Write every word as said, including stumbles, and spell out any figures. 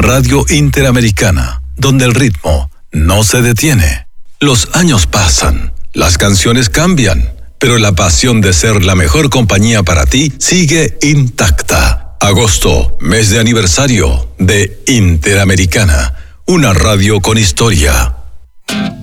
Radio Interamericana, donde el ritmo no se detiene. Los años pasan, las canciones cambian, pero la pasión de ser la mejor compañía para ti sigue intacta. Agosto, mes de aniversario de Interamericana, una radio con historia.